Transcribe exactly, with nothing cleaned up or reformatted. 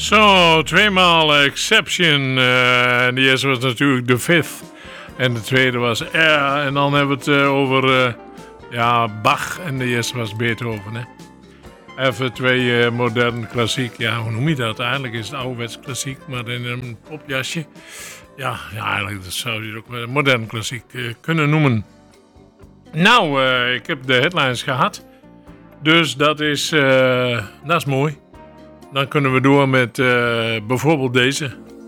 Zo, tweemaal Exception. Uh, de eerste was natuurlijk The Fifth. En de tweede was Air. En dan hebben we het uh, over uh, ja, Bach. En de eerste was Beethoven. Hè? Even twee uh, modern klassiek. Ja, hoe noem je dat? Eigenlijk is het ouderwets klassiek, maar in een popjasje. Ja, ja eigenlijk dat zou je het ook modern klassiek uh, kunnen noemen. Nou, uh, ik heb de headlines gehad. Dus dat is, uh, dat is mooi. Dan kunnen we door met uh, bijvoorbeeld deze.